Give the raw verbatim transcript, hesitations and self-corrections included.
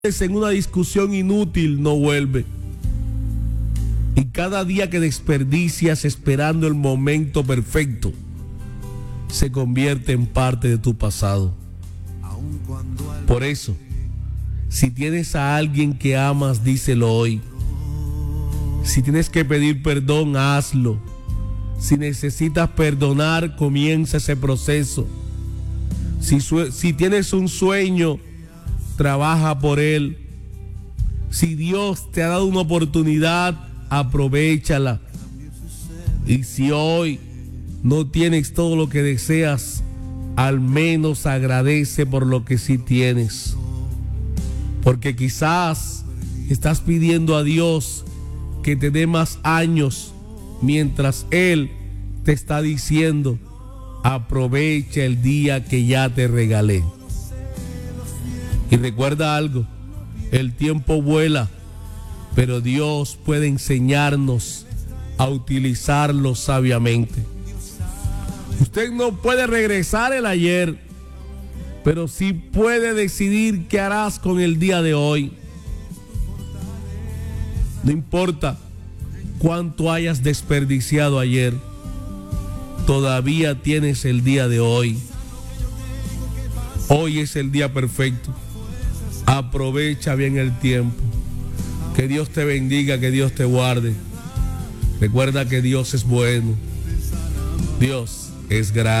en una discusión inútil no vuelve. Y cada día que desperdicias esperando el momento perfecto se convierte en parte de tu pasado. Por eso, si tienes a alguien que amas, díselo hoy. Si tienes que pedir perdón, hazlo. Si necesitas perdonar, comienza ese proceso. Si, si tienes un sueño, trabaja por él. Si Dios te ha dado una oportunidad, aprovéchala. Y si hoy no tienes todo lo que deseas, al menos agradece por lo que sí tienes. Porque quizás estás pidiendo a Dios que te dé más años, mientras Él te está diciendo: aprovecha el día que ya te regalé. Y recuerda algo, el tiempo vuela, pero Dios puede enseñarnos a utilizarlo sabiamente. Usted no puede regresar el ayer, pero sí puede decidir qué harás con el día de hoy. No importa cuánto hayas desperdiciado ayer, todavía tienes el día de hoy. Hoy es el día perfecto. Aprovecha bien el tiempo. Que Dios te bendiga, que Dios te guarde. Recuerda que Dios es bueno. Dios es grande.